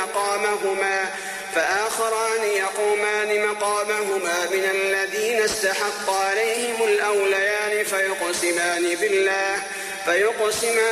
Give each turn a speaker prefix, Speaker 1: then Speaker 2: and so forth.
Speaker 1: فآخران يقومان مقامهما من الذين استحق عليهم الأوليان فيقسمان